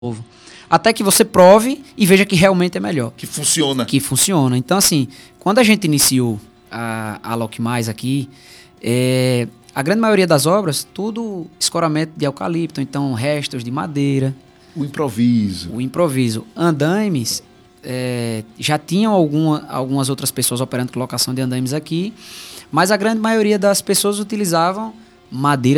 novo. Até que você prove e veja que realmente é melhor. Que funciona. Que funciona. Então, assim, quando a gente iniciou a Lock Mais aqui, a grande maioria das obras, tudo escoramento de eucalipto, então restos de madeira. O improviso. Andaimes, já tinham algumas outras pessoas operando com locação de andaimes aqui, mas a grande maioria das pessoas utilizavam madeira